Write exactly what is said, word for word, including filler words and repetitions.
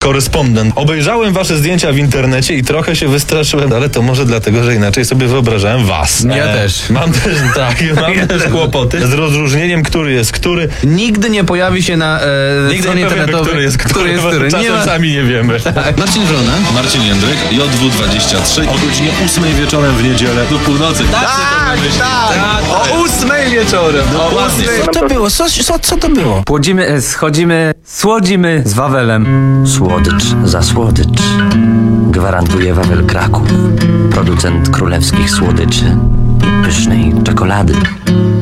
korespondent. Obejrzałem wasze zdjęcia w internecie i trochę się wystraszyłem, ale to może dlatego, że inaczej sobie wyobrażałem was. Ja e, też. Mam też, tak, mam Ja też też. kłopoty z rozróżnieniem, który jest który. Nigdy nie pojawi się na e, Nigdy stronie nie powiemy, internetowej, który jest który. który jest który. Czasem Nie ma... sami nie wiemy. Marcin Wrona. Marcin Jędryk, J W dwadzieścia trzy, o godzinie ósmej wieczorem w niedzielę do północy. Tak, tak. O ósmej wieczorem. O ósmej. Co to było? Co, co, co to było? Płodzimy, e, schodzimy, słodzimy z Wawelem. Słodycz za słodycz. Gwarantuje Wawel Kraków. Producent królewskich słodyczy i pysznej czekolady.